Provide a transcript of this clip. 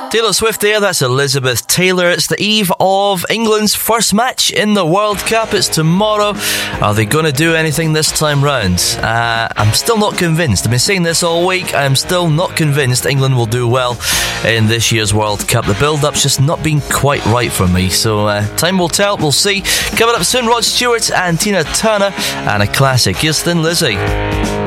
Taylor Swift there, that's Elizabeth Taylor. It's the eve of England's first match in the World Cup. It's tomorrow. Are they going to do anything this time round? I'm still not convinced. I've been saying this all week. I'm still not convinced England will do well in this year's World Cup. The build-up's just not been quite right for me. So time will tell. We'll see. Coming up soon, Rod Stewart and Tina Turner and a classic. Here's Thin Lizzy.